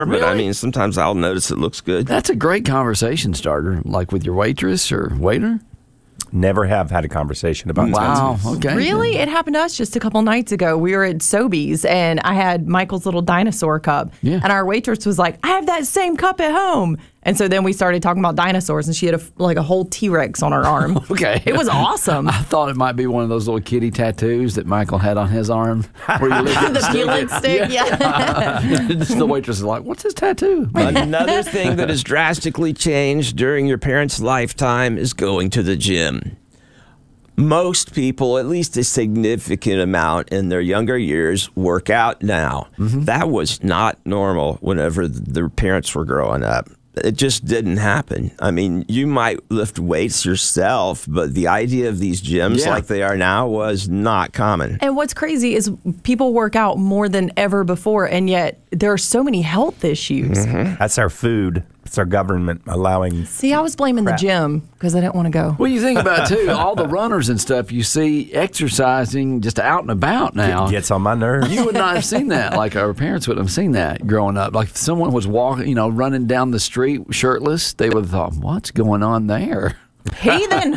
But I mean, sometimes I'll notice it looks good. That's a great conversation starter, like with your waitress or waiter. Never have had a conversation about tattoos. Okay. Really? It happened to us just a couple nights ago. We were at Sobeys, and I had Michael's little dinosaur cup. Yeah. And our waitress was like, I have that same cup at home. And so then we started talking about dinosaurs, and she had a whole T-Rex on her arm. Okay. It was awesome. I thought it might be one of those little kitty tattoos that Michael had on his arm. Where you look at The peeling stick, yeah. The waitress is like, what's his tattoo? Another thing that has drastically changed during your parents' lifetime is going to the gym. Most people, at least a significant amount in their younger years, work out now. That was not normal whenever their parents were growing up. It just didn't happen. I mean, you might lift weights yourself, but the idea of these gyms like they are now was not common. And what's crazy is people work out more than ever before, and yet there are so many health issues. That's our food. It's our government allowing. See, I was blaming the gym because I didn't want to go. Well, you think about it, too, all the runners and stuff you see exercising just out and about now. Gets on my nerves. You would not have seen that. Like our parents wouldn't have seen that growing up. Like if someone was walking, running down the street shirtless, they would have thought, what's going on there? Heathen.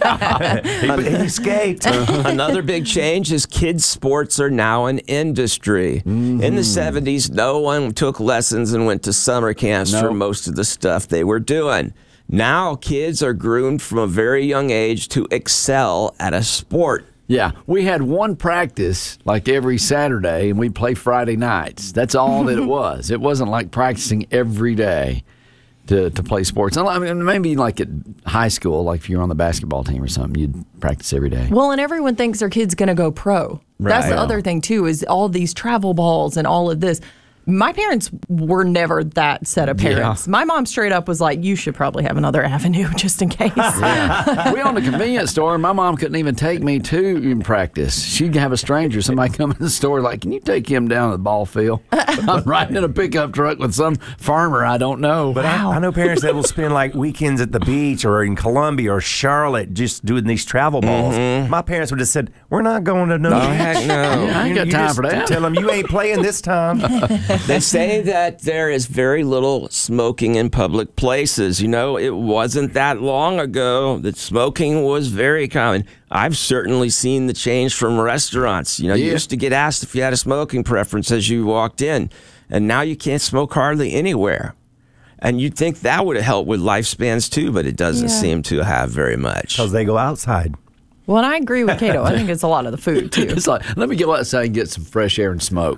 He escaped. Another big change is kids' sports are now an industry. In the 70s, no one took lessons and went to summer camps for most of the stuff they were doing. Now kids are groomed from a very young age to excel at a sport. Yeah, we had one practice like every Saturday, and we'd play Friday nights. That's all that it was. It wasn't like practicing every day to play sports. I mean, maybe like at high school, like if you're on the basketball team or something, you'd practice every day. Well, and everyone thinks their kid's going to go pro. That's the other thing, too, is all these travel balls and all of this. My parents were never that set of parents. My mom straight up was like, you should probably have another avenue just in case. We owned a convenience store, and my mom couldn't even take me to practice. She'd have a stranger, somebody come in the store like, can you take him down to the ball field? I'm riding in a pickup truck with some farmer I don't know. But I know parents that will spend like weekends at the beach or in Columbia or Charlotte just doing these travel balls. My parents would have said, we're not going to no beach. Heck no. Yeah, I ain't got time for that. Tell them you ain't playing this time. They say that there is very little smoking in public places. It wasn't that long ago that smoking was very common. I've certainly seen the change from restaurants. You used to get asked if you had a smoking preference as you walked in, and now you can't smoke hardly anywhere. And you'd think that would have helped with lifespans too, but it doesn't seem to have very much. Because they go outside. Well, and I agree with Cato. I think it's a lot of the food, too. It's like, let me go outside and get some fresh air and smoke.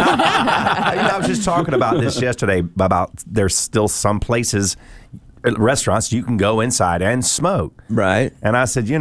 I was just talking about this yesterday, about there's still some places, restaurants, you can go inside and smoke. Right. And I said,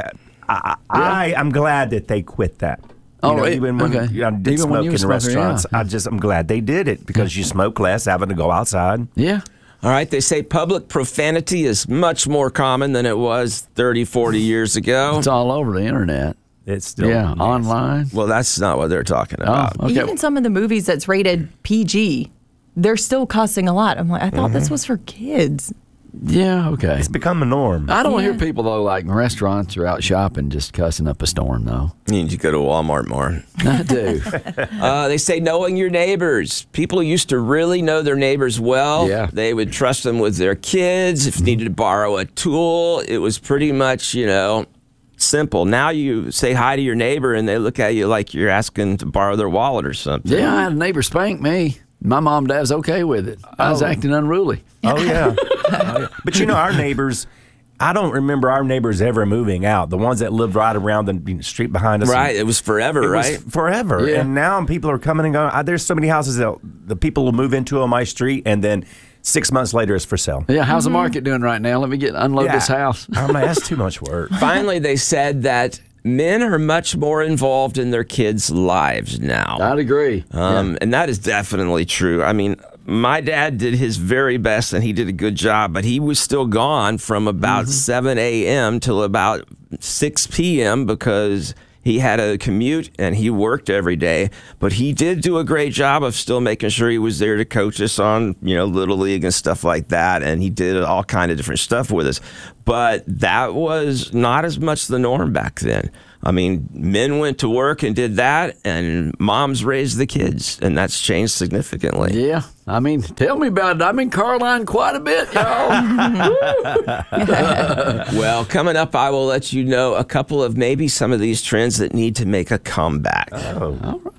I'm glad that they quit that. Even when I did smoke in restaurants, I'm glad they did it because you smoke less having to go outside. Yeah. All right, they say public profanity is much more common than it was 30, 40 years ago. It's all over the internet. It's still online. Well, that's not what they're talking about. Okay. Even some of the movies that's rated PG, they're still cussing a lot. I'm like, I thought this was for kids. Yeah, okay. It's become a norm. I don't hear people, though, like in restaurants or out shopping just cussing up a storm, though. You need to go to Walmart more. I do. They say knowing your neighbors. People used to really know their neighbors well. Yeah. They would trust them with their kids. If you needed to borrow a tool, it was pretty much, simple. Now you say hi to your neighbor and they look at you like you're asking to borrow their wallet or something. Yeah, I had a neighbor spank me. My mom and dad was okay with it. I was acting unruly. Oh, yeah. But our neighbors, I don't remember our neighbors ever moving out. The ones that lived right around the street behind us. Right. It was forever, right? It was forever. Yeah. And now people are coming and going. There's so many houses that the people will move into on my street and then 6 months later it's for sale. Yeah, how's the market doing right now? Let me unload this house. I'm like, that's too much work. Finally, they said that men are much more involved in their kids' lives now. I'd agree. And that is definitely true. I mean, my dad did his very best and he did a good job, but he was still gone from about 7 a.m. till about 6 p.m. because he had a commute and he worked every day. But he did do a great job of still making sure he was there to coach us on, Little League and stuff like that. And he did all kind of different stuff with us. But that was not as much the norm back then. I mean, men went to work and did that, and moms raised the kids, and that's changed significantly. Yeah. I mean, tell me about it. I'm in Caroline quite a bit, y'all. Well, coming up, I will let you know a couple of maybe some of these trends that need to make a comeback. Oh. All right.